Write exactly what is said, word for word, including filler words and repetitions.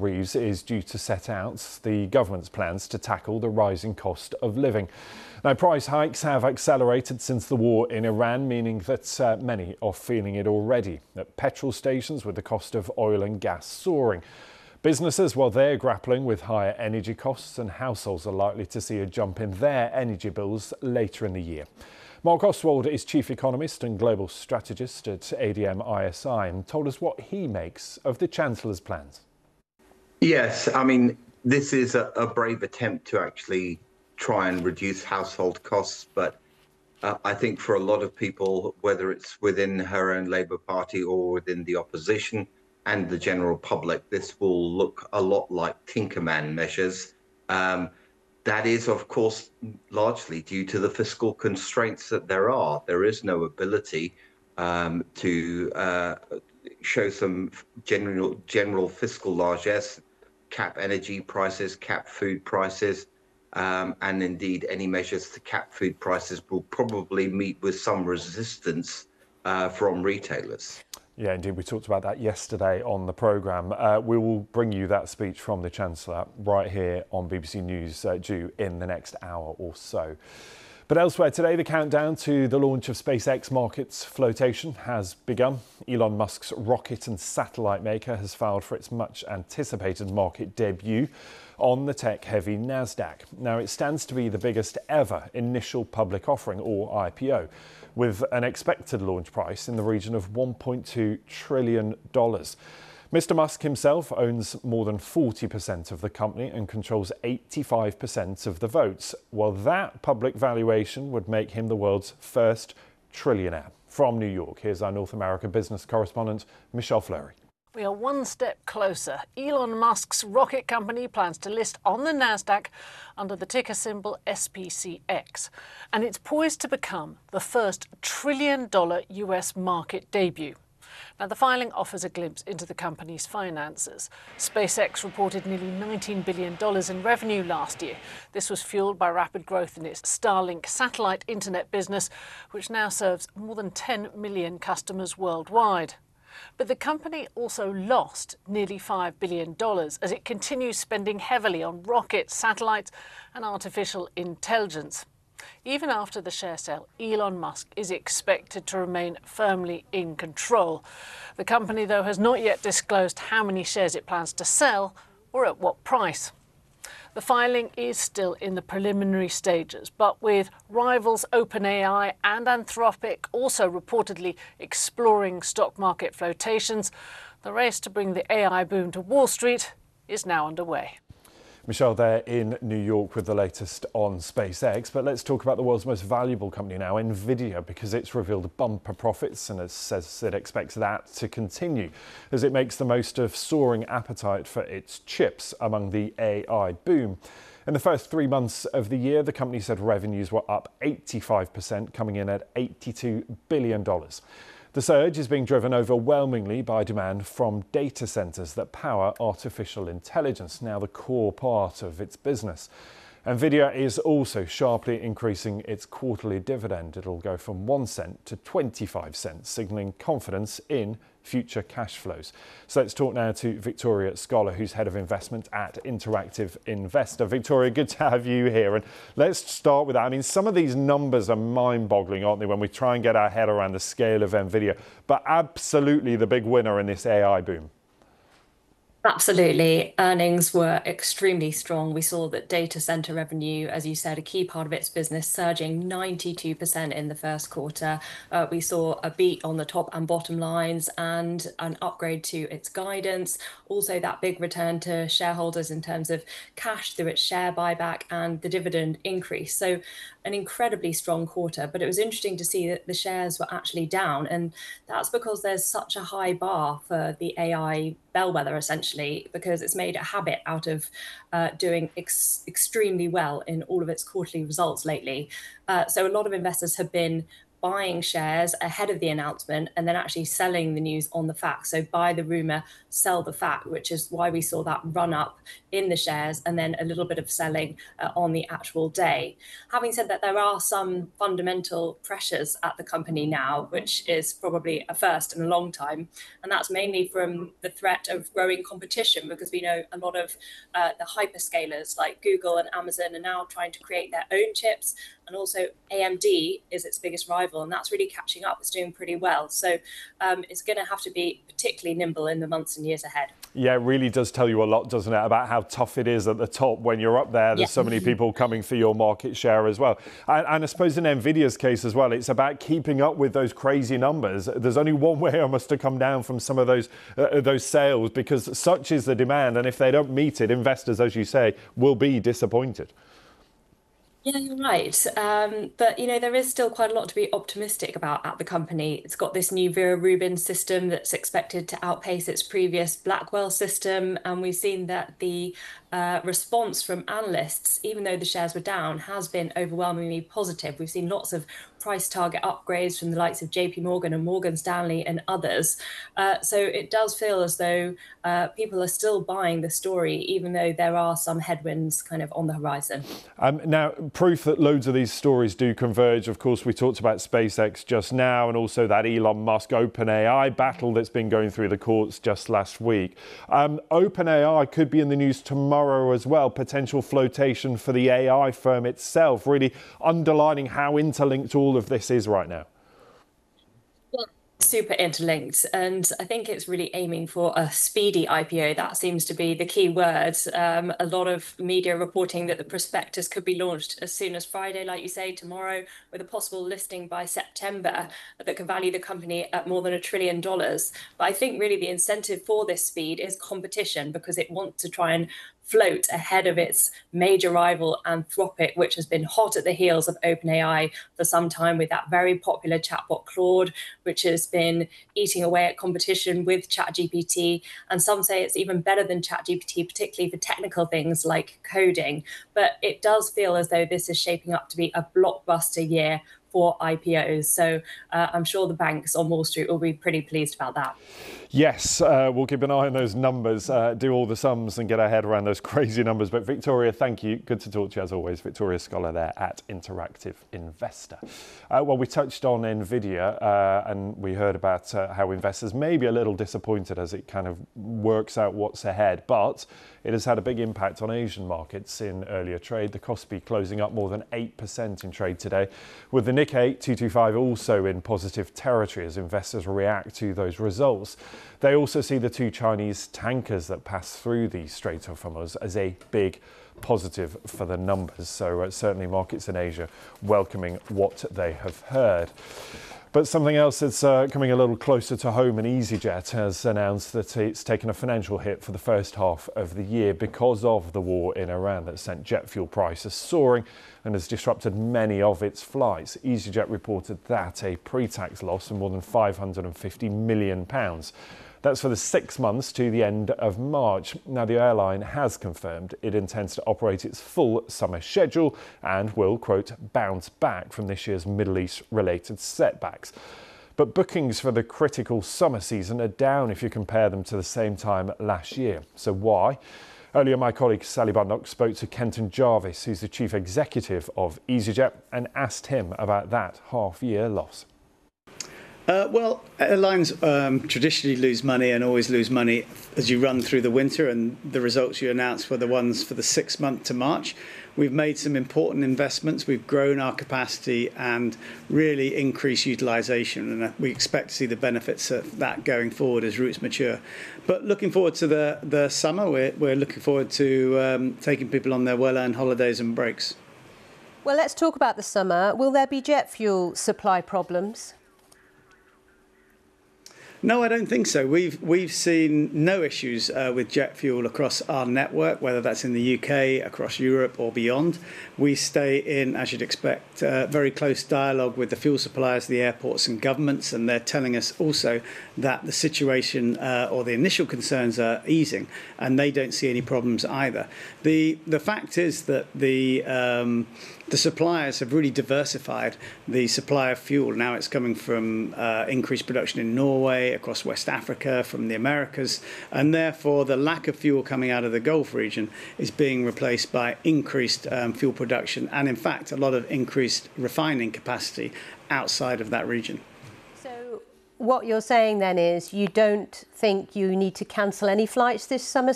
Reeves is due to set out the government's plans to tackle the rising cost of living. Now, price hikes have accelerated since the war in Iran, meaning that uh, many are feeling it already at petrol stations, with the cost of oil and gas soaring. Businesses, well, they're grappling with higher energy costs, and households are likely to see a jump in their energy bills later in the year. Mark Ostwald is Chief Economist and Global Strategist at A D M I S I and told us what he makes of the Chancellor's plans. Yes, I mean, this is a, a brave attempt to actually try and reduce household costs, but uh, I think for a lot of people, whether it's within her own Labour Party or within the opposition and the general public, this will look a lot like Tinkerman measures. Um, That is, of course, largely due to the fiscal constraints that there are. There is no ability um, to uh, show some general general fiscal largesse, cap energy prices, cap food prices, um, and indeed any measures to cap food prices will probably meet with some resistance uh, from retailers. Yeah, indeed. We talked about that yesterday on the programme. Uh, we will bring you that speech from the Chancellor right here on B B C News, uh, due in the next hour or so. But elsewhere today, the countdown to the launch of SpaceX Market's flotation has begun. Elon Musk's rocket and satellite maker has filed for its much anticipated market debut on the tech-heavy NASDAQ. Now, it stands to be the biggest ever initial public offering, or I P O, with an expected launch price in the region of one point two trillion dollars. Mister Musk himself owns more than forty percent of the company and controls eighty-five percent of the votes, while that public valuation would make him the world's first trillionaire. From New York, here's our North America business correspondent, Michelle Fleury. We are one step closer. Elon Musk's rocket company plans to list on the NASDAQ under the ticker symbol S P C X, and it's poised to become the first trillion dollar U S market debut. Now, the filing offers a glimpse into the company's finances. SpaceX reported nearly nineteen billion dollars in revenue last year. This was fueled by rapid growth in its Starlink satellite internet business, which now serves more than ten million customers worldwide. But the company also lost nearly five billion dollars as it continues spending heavily on rockets, satellites and artificial intelligence. Even after the share sale, Elon Musk is expected to remain firmly in control. The company, though, has not yet disclosed how many shares it plans to sell or at what price. The filing is still in the preliminary stages, but with rivals OpenAI and Anthropic also reportedly exploring stock market flotations, the race to bring the A I boom to Wall Street is now underway. Michelle there in New York with the latest on SpaceX. But let's talk about the world's most valuable company now, Nvidia, because it's revealed bumper profits and it says it expects that to continue as it makes the most of soaring appetite for its chips among the A I boom. In the first three months of the year, the company said revenues were up eighty-five percent, coming in at eighty-two billion dollars. The surge is being driven overwhelmingly by demand from data centres that power artificial intelligence, now the core part of its business. Nvidia is also sharply increasing its quarterly dividend. It'll go from one cent to twenty-five cents, signalling confidence in future cash flows. So let's talk now to Victoria Scholar, who's Head of Investment at Interactive Investor. Victoria, good to have you here. And let's start with that. I mean, some of these numbers are mind-boggling, aren't they, when we try and get our head around the scale of Nvidia, but absolutely the big winner in this A I boom. Absolutely. Earnings were extremely strong. We saw that data center revenue, as you said, a key part of its business, surging ninety-two percent in the first quarter. Uh, we saw a beat on the top and bottom lines and an upgrade to its guidance. Also, that big return to shareholders in terms of cash through its share buyback and the dividend increase. So an incredibly strong quarter. But it was interesting to see that the shares were actually down. And that's because there's such a high bar for the A I bellwether, essentially, because it's made a habit out of uh, doing ex extremely well in all of its quarterly results lately. Uh, so a lot of investors have been buying shares ahead of the announcement and then actually selling the news on the fact. So buy the rumour, sell the fact, which is why we saw that run up in the shares and then a little bit of selling uh, on the actual day. Having said that, there are some fundamental pressures at the company now, which is probably a first in a long time. And that's mainly from the threat of growing competition, because we know a lot of uh, the hyperscalers like Google and Amazon are now trying to create their own chips. And also A M D is its biggest rival, and that's really catching up. It's doing pretty well. So um, it's going to have to be particularly nimble in the months and years ahead. Yeah, it really does tell you a lot, doesn't it, about how tough it is at the top when you're up there. There's yeah. so many people coming for your market share as well. And, and I suppose in Nvidia's case as well, it's about keeping up with those crazy numbers. There's only one way almost to come down from some of those uh, those sales, because such is the demand. And if they don't meet it, investors, as you say, will be disappointed. Yeah, you're right. Um, but, you know, there is still quite a lot to be optimistic about at the company. It's got this new Vera Rubin system that's expected to outpace its previous Blackwell system. And we've seen that the uh, response from analysts, even though the shares were down, has been overwhelmingly positive. We've seen lots of price target upgrades from the likes of J P Morgan and Morgan Stanley and others. Uh, so it does feel as though uh, people are still buying the story, even though there are some headwinds kind of on the horizon. Um, now, proof that loads of these stories do converge. Of course, we talked about SpaceX just now, and also that Elon Musk OpenAI battle that's been going through the courts just last week. Um, OpenAI could be in the news tomorrow as well. Potential flotation for the A I firm itself, really underlining how interlinked all of this is right now. Super interlinked, and I think it's really aiming for a speedy I P O. That seems to be the key word. Um, a lot of media reporting that the prospectus could be launched as soon as Friday, like you say, tomorrow, with a possible listing by September that could value the company at more than a trillion dollars. But I think really the incentive for this speed is competition, because it wants to try and float ahead of its major rival Anthropic, which has been hot at the heels of OpenAI for some time with that very popular chatbot Claude, which has been eating away at competition with ChatGPT. And some say it's even better than ChatGPT, particularly for technical things like coding. But it does feel as though this is shaping up to be a blockbuster year for I P Os. So uh, I'm sure the banks on Wall Street will be pretty pleased about that. Yes, uh, we'll keep an eye on those numbers, uh, do all the sums and get our head around those crazy numbers. But Victoria, thank you. Good to talk to you as always. Victoria Scholar there at Interactive Investor. Uh, well, we touched on Nvidia uh, and we heard about uh, how investors may be a little disappointed as it kind of works out what's ahead. But it has had a big impact on Asian markets in earlier trade. The Kospi closing up more than eight percent in trade today, with the Nikkei two twenty-five also in positive territory as investors react to those results. They also see the two Chinese tankers that pass through the Strait of Hormuz as a big positive for the numbers. So uh, certainly markets in Asia welcoming what they have heard. But something else that's uh, coming a little closer to home, and EasyJet has announced that it's taken a financial hit for the first half of the year because of the war in Iran that sent jet fuel prices soaring and has disrupted many of its flights. EasyJet reported that a pre-tax loss of more than five hundred fifty million pounds. That's for the six months to the end of March. Now, the airline has confirmed it intends to operate its full summer schedule and will, quote, bounce back from this year's Middle East-related setbacks. But bookings for the critical summer season are down if you compare them to the same time last year. So why? Earlier, my colleague Sally Bundock spoke to Kenton Jarvis, who's the chief executive of EasyJet, and asked him about that half-year loss. Uh, well, airlines um, traditionally lose money and always lose money as you run through the winter, and the results you announced were the ones for the six month to March. We've made some important investments. We've grown our capacity and really increased utilisation, and we expect to see the benefits of that going forward as routes mature. But looking forward to the, the summer, we're, we're looking forward to um, taking people on their well-earned holidays and breaks. Well, let's talk about the summer. Will there be jet fuel supply problems? No, I don't think so. We've we've seen no issues uh, with jet fuel across our network, whether that's in the U K, across Europe or beyond. We stay in, as you'd expect, uh, very close dialogue with the fuel suppliers, the airports and governments, and they're telling us also that the situation uh, or the initial concerns are easing, and they don't see any problems either. The the fact is that the um, the suppliers have really diversified the supply of fuel. Now it's coming from uh, increased production in Norway, across West Africa, from the Americas, and therefore the lack of fuel coming out of the Gulf region is being replaced by increased um, fuel production and, in fact, a lot of increased refining capacity outside of that region. So what you're saying then is you don't think you need to cancel any flights this summer